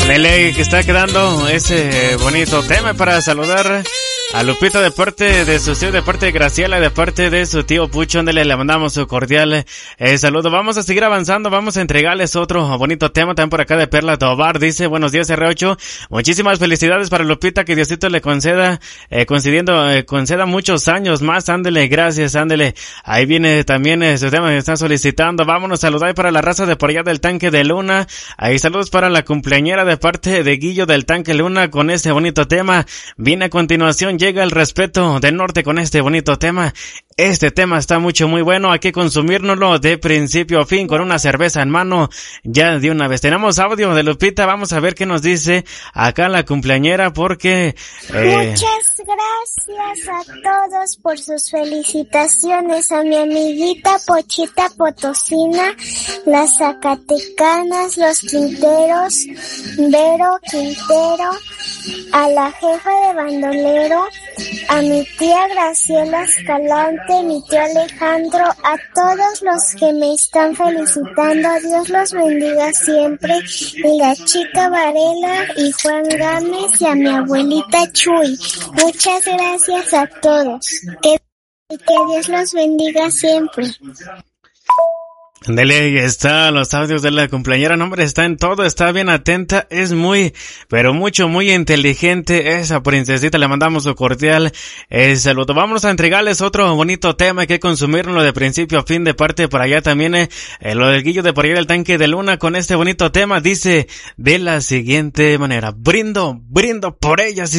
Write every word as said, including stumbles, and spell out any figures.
Dele, que está quedando ese bonito tema para saludar a Lupita de parte de su tío, de parte de Graciela, de parte de su tío Pucho. Ándale, le mandamos su cordial eh, saludo. Vamos a seguir avanzando, vamos a entregarles otro bonito tema también por acá de Perla Tobar. Dice, buenos días R ocho, muchísimas felicidades para Lupita, que Diosito le conceda, eh, concediendo, eh, conceda muchos años más. Ándale, gracias, ándale. Ahí viene también eh, su tema que está solicitando. Vámonos a saludar para la raza de por allá del Tanque de Luna. Ahí saludos para la cumpleañera de parte de Guillo del Tanque Luna con este bonito tema. Viene a continuación, llega el respeto del norte con este bonito tema. Este tema está mucho muy bueno, hay que consumírnoslo de principio a fin con una cerveza en mano ya de una vez. Tenemos audio de Lupita, vamos a ver qué nos dice acá la cumpleañera porque... Eh... Muchas gracias a todos por sus felicitaciones, a mi amiguita Pochita Potosina, las Zacatecanas, los Quinteros, Vero Quintero, a la jefa de bandolero, a mi tía Graciela Escalante, mi tío Alejandro, a todos los que me están felicitando, Dios los bendiga siempre, y la chica Varela y Juan Gámez y a mi abuelita Chuy. Muchas gracias a todos. Que, que Dios los bendiga siempre. Dele, ahí está los audios de la cumpleañera, no, hombre, está en todo, está bien atenta, es muy, pero mucho, muy inteligente esa princesita. Le mandamos su cordial eh, saludo. Vamos a entregarles otro bonito tema, hay que consumirlo de principio a fin, de parte por allá también, eh, eh, lo del Guillo de por allá del Tanque de Luna con este bonito tema. Dice de la siguiente manera: brindo, brindo por ellas.